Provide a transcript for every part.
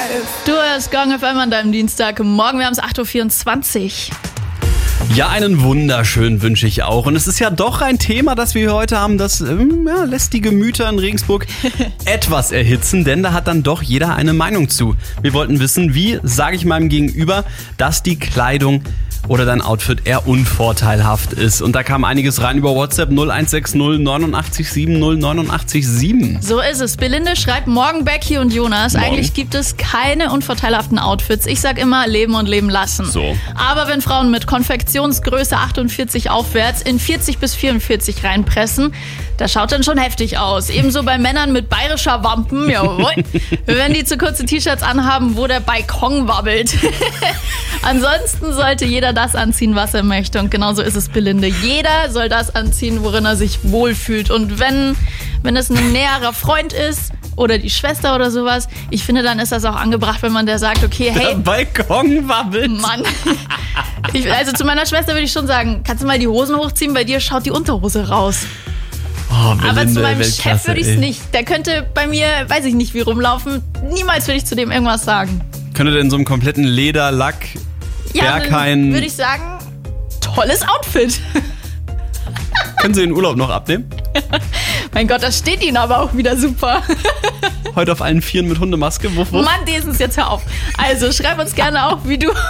Du hörst Gong FM an deinem Dienstagmorgen, wir haben es 8.24 Uhr. Ja, einen wunderschönen wünsche ich auch. Und es ist ja doch ein Thema, das wir heute haben, das lässt die Gemüter in Regensburg etwas erhitzen, denn da hat dann doch jeder eine Meinung zu. Wir wollten wissen, wie sage ich meinem Gegenüber, dass die Kleidung oder dein Outfit eher unvorteilhaft ist. Und da kam einiges rein über WhatsApp 0160 89 7 089 7. So ist es. Belinde schreibt, morgen Becky und Jonas. Morgen. Eigentlich gibt es keine unvorteilhaften Outfits. Ich sag immer, leben und leben lassen. So. Aber wenn Frauen mit Konfektionsgröße 48 aufwärts in 40 bis 44 reinpressen, das schaut dann schon heftig aus. Ebenso bei Männern mit bayerischer Wampen, jawohl. Wenn die zu kurze T-Shirts anhaben, wo der Balkon wabbelt. Ansonsten sollte jeder das anziehen, was er möchte. Und genauso ist es, Belinde. Jeder soll das anziehen, worin er sich wohlfühlt. Und wenn es ein näherer Freund ist oder die Schwester oder sowas, ich finde, dann ist das auch angebracht, wenn man der sagt, okay, hey, Der Balkon wabbelt. Mann. Also zu meiner Schwester würde ich schon sagen, kannst du mal die Hosen hochziehen? Bei dir schaut die Unterhose raus. Oh, Belinde, Aber zu meinem Weltklasse, Chef würde ich es nicht. Der könnte bei mir, weiß ich nicht, wie rumlaufen. Niemals würde ich zu dem irgendwas sagen. Könnte denn so einem kompletten Lederlack Ja, dann würde ich sagen, tolles Outfit. Können Sie den Urlaub noch abnehmen? Mein Gott, das steht Ihnen aber auch wieder super. Heute auf allen Vieren mit Hundemaske. Wuff, wuff. Mann, dieses jetzt hör auf. Also schreib uns gerne auch, wie du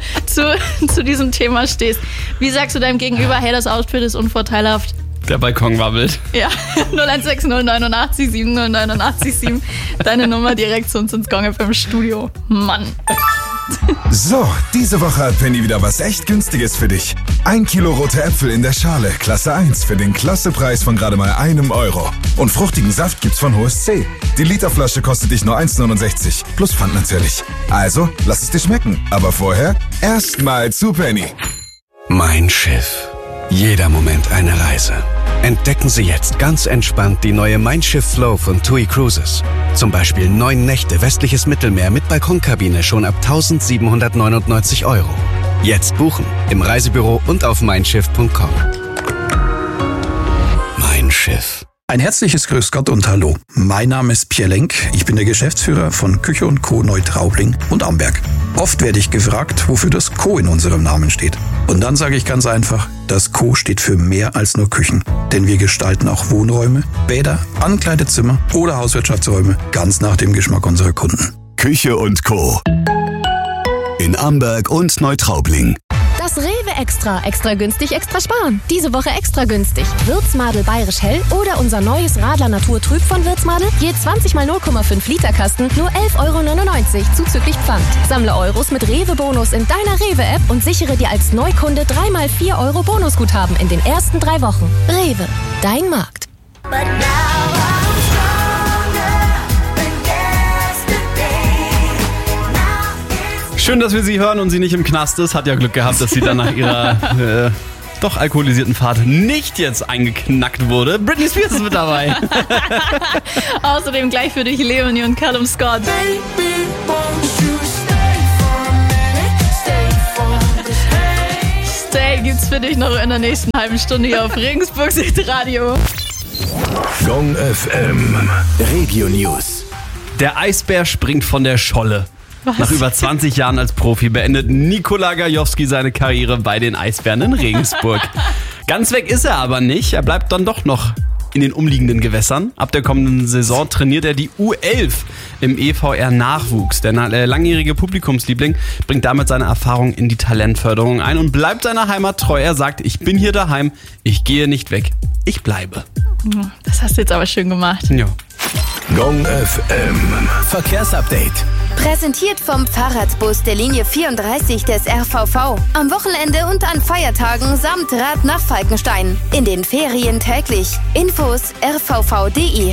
zu diesem Thema stehst. Wie sagst du deinem Gegenüber, hey, das Outfit ist unvorteilhaft? Der Balkon wabbelt. Ja, 0160 89 7 089 7. Deine Nummer direkt zu uns ins Gong FM Studio. Mann. So, diese Woche hat Penny wieder was echt Günstiges für dich. 1 Kilo rote Äpfel in der Schale, Klasse 1, für den Klassepreis von gerade mal €1. Und fruchtigen Saft gibt's von Hohes C. Die Literflasche kostet dich nur 1,69, plus Pfand natürlich. Also, lass es dir schmecken. Aber vorher erstmal zu Penny. Mein Schiff. Jeder Moment eine Reise. Entdecken Sie jetzt ganz entspannt die neue Mein Schiff Flow von TUI Cruises. Zum Beispiel 9 Nächte westliches Mittelmeer mit Balkonkabine schon ab €1.799. Jetzt buchen im Reisebüro und auf meinschiff.com. Mein Schiff. Ein herzliches Grüß Gott und Hallo. Mein Name ist Pierre Lenk. Ich bin der Geschäftsführer von Küche & Co. Neutraubling und Amberg. Oft werde ich gefragt, wofür das Co. in unserem Namen steht. Und dann sage ich ganz einfach, das Co. steht für mehr als nur Küchen. Denn wir gestalten auch Wohnräume, Bäder, Ankleidezimmer oder Hauswirtschaftsräume ganz nach dem Geschmack unserer Kunden. Küche & Co. in Amberg und Neutraubling. Das Rewe Extra. Extra günstig, extra sparen. Diese Woche extra günstig. Würzmadel Bayerisch Hell oder unser neues Radler Naturtrüb von Würzmadel. Je 20 mal 0,5 Liter Kasten, nur €11,99 zuzüglich Pfand. Sammle Euros mit Rewe-Bonus in deiner Rewe-App und sichere dir als Neukunde 3 mal 4 € Bonusguthaben in den ersten 3 Wochen. Rewe, dein Markt. Schön, dass wir sie hören und sie nicht im Knast ist. Hat ja Glück gehabt, dass sie dann nach ihrer doch alkoholisierten Fahrt nicht jetzt eingeknackt wurde. Britney Spears ist mit dabei. Außerdem gleich für dich Leonie und Callum Scott. Stay gibt's für dich noch in der nächsten halben Stunde hier auf Regensburg Radio. Gong FM Regio News. Der Eisbär springt von der Scholle. Was? Nach über 20 Jahren als Profi beendet Nikola Gajowski seine Karriere bei den Eisbären in Regensburg. Ganz weg ist er aber nicht. Er bleibt dann doch noch in den umliegenden Gewässern. Ab der kommenden Saison trainiert er die U11 im EVR Nachwuchs. Der langjährige Publikumsliebling bringt damit seine Erfahrung in die Talentförderung ein und bleibt seiner Heimat treu. Er sagt, ich bin hier daheim, ich gehe nicht weg, ich bleibe. Das hast du jetzt aber schön gemacht. Ja. Gong FM Verkehrsupdate. Präsentiert vom Fahrradbus der Linie 34 des RVV. Am Wochenende und an Feiertagen samt Rad nach Falkenstein. In den Ferien täglich. Infos rvv.de.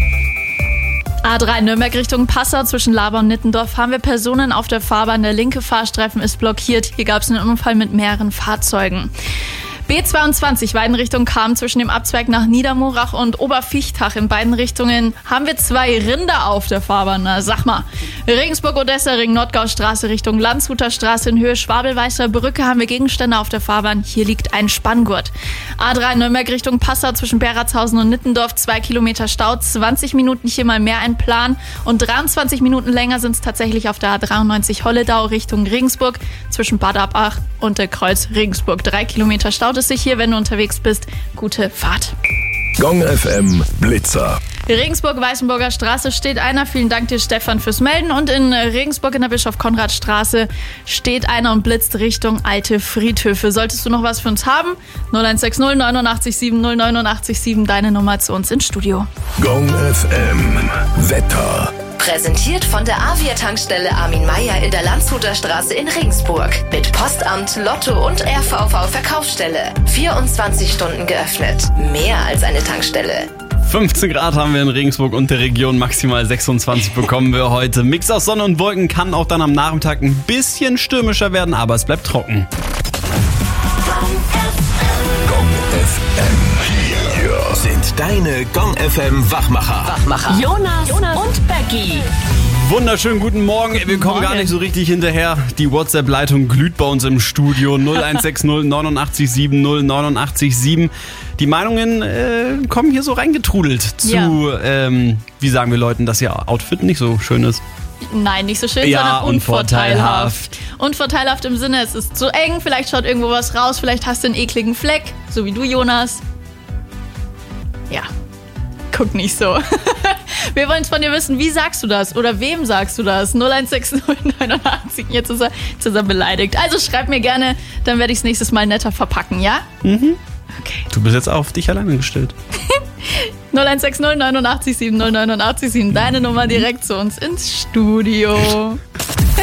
A3 Nürnberg Richtung Passau zwischen Laber und Nittendorf haben wir Personen auf der Fahrbahn. Der linke Fahrstreifen ist blockiert. Hier gab es einen Unfall mit mehreren Fahrzeugen. B22 Weidenrichtung Kam zwischen dem Abzweig nach Niedermurach und Oberviechtach. In beiden Richtungen haben wir 2 Rinder auf der Fahrbahn. Na, sag mal. Regensburg-Odessa-Ring, Nordgaustraße Richtung Landshuter Straße in Höhe Schwabelweißer Brücke haben wir Gegenstände auf der Fahrbahn. Hier liegt ein Spanngurt. A3 Nürnberg Richtung Passau zwischen Beratshausen und Nittendorf, 2 Kilometer Stau, 20 Minuten hier mal mehr ein Plan und 23 Minuten länger sind es tatsächlich auf der A93 Holledau Richtung Regensburg zwischen Bad Abbach und der Kreuz Regensburg. 3 Kilometer staut es sich hier, wenn du unterwegs bist. Gute Fahrt. Gong FM Blitzer. Regensburg-Weißenburger Straße steht einer. Vielen Dank dir, Stefan, fürs Melden. Und in Regensburg in der Bischof-Konrad-Straße steht einer und blitzt Richtung alte Friedhöfe. Solltest du noch was für uns haben? 0160 89 7 089 7, deine Nummer zu uns ins Studio. Gong FM Wetter. Präsentiert von der Avia-Tankstelle Armin Meier in der Landshuter Straße in Regensburg. Mit Postamt, Lotto und RVV-Verkaufsstelle. 24 Stunden geöffnet. Mehr als eine Tankstelle. 15 Grad haben wir in Regensburg und der Region, maximal 26 bekommen wir heute. Mix aus Sonne und Wolken kann auch dann am Nachmittag ein bisschen stürmischer werden, aber es bleibt trocken. Gong FM. Hier sind deine Gong FM Wachmacher. Jonas und Becky. Wunderschönen guten Morgen. Wir kommen gar nicht so richtig hinterher. Die WhatsApp-Leitung glüht bei uns im Studio. 0160 89 7 089 7. Die Meinungen kommen hier so reingetrudelt zu, wie sagen wir Leuten, dass ihr Outfit nicht so schön ist. Nein, nicht so schön, Ja, sondern unvorteilhaft. Unvorteilhaft im Sinne, es ist zu eng, vielleicht schaut irgendwo was raus, vielleicht hast du einen ekligen Fleck, so wie du, Jonas. Ja, guck nicht so. Wir wollen es von dir wissen, wie sagst du das? Oder wem sagst du das? 0160 89, jetzt ist er beleidigt. Also schreib mir gerne, dann werde ich es nächstes Mal netter verpacken, ja? Mhm. Okay. Du bist jetzt auf dich alleine gestellt. 0160 89 7 089 7, deine Nummer direkt zu uns ins Studio.